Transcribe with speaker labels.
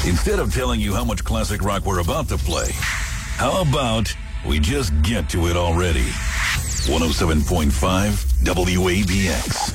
Speaker 1: Instead of telling you how much classic rock we're about to play, how about we just get to it already? 107.5 WABX.